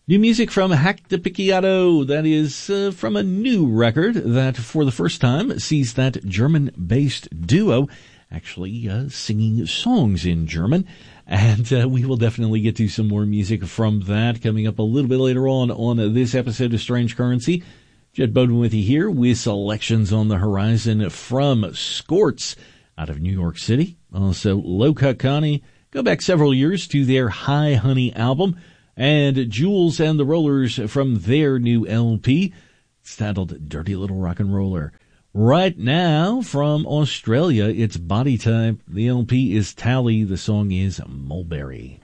New music from Hack the Picchiato. That is from a new record that for the first time sees that German-based duo actually singing songs in German. And we will definitely get to some more music from that coming up a little bit later on this episode of Strange Currency. Jed Bowden with you here with selections on the horizon from Scorts out of New York City. Also, Low Cut Connie. Go back several years to their Hi Honey album. And Jules and the Rollers from their new LP. It's titled Dirty Little Rock and Roller. Right now, from Australia, it's Body Type. The LP is Tally. The song is Mulberry.